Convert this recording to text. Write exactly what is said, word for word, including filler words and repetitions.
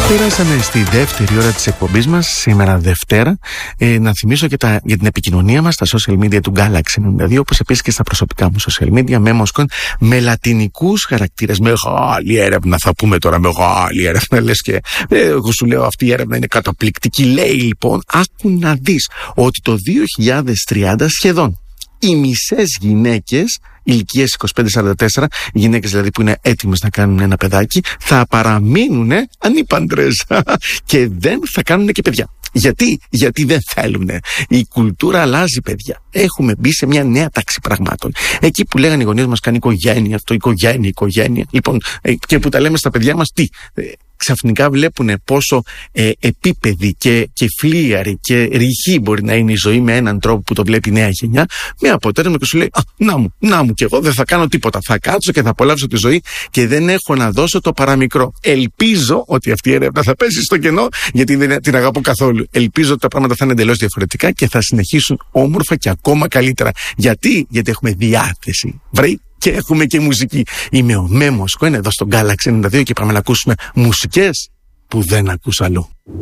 Περάσαμε στη δεύτερη ώρα της εκπομπής μας, σήμερα Δευτέρα. Ε, να θυμίσω και τα, για την επικοινωνία μας στα social media του Galaxy ενενήντα δύο, όπως επίσης και στα προσωπικά μου social media, με Moscon, με λατινικούς χαρακτήρες. Μεγάλη έρευνα, θα πούμε τώρα, μεγάλη έρευνα. Λες και ε, εγώ σου λέω, αυτή η έρευνα είναι καταπληκτική. Λέει λοιπόν, άκου να δεις ότι το δύο χιλιάδες τριάντα σχεδόν οι μισές γυναίκες ηλικίες είκοσι πέντε σαράντα τέσσερα, οι γυναίκες δηλαδή που είναι έτοιμες να κάνουν ένα παιδάκι, θα παραμείνουν ανήπαντρες και δεν θα κάνουν και παιδιά. Γιατί, γιατί δεν θέλουν. Η κουλτούρα αλλάζει, παιδιά. Έχουμε μπει σε μια νέα τάξη πραγμάτων. Εκεί που λέγανε οι γονείς μας, κάνει οικογένεια, αυτό, οικογένεια, οικογένεια. Λοιπόν, και που τα λέμε στα παιδιά μας, τι. Ξαφνικά βλέπουν πόσο ε, επίπεδη και, και φλίαρη και ρηχή μπορεί να είναι η ζωή με έναν τρόπο που το βλέπει η νέα γενιά, με αποτέλεσμα και σου λέει, α, να μου, να μου κι εγώ δεν θα κάνω τίποτα, θα κάτσω και θα απολαύσω τη ζωή και δεν έχω να δώσω το παραμικρό. Ελπίζω ότι αυτή η έρευνα θα πέσει στο κενό, γιατί δεν την αγαπώ καθόλου. Ελπίζω ότι τα πράγματα θα είναι εντελώς διαφορετικά και θα συνεχίσουν όμορφα και ακόμα καλύτερα. Γιατί, γιατί έχουμε διάθεση. Βρει. Και έχουμε και μουσική. Είμαι ο Μέμος, είναι εδώ στο Galaxy ενενήντα δύο και πάμε να ακούσουμε μουσικές που δεν ακούς αλλού.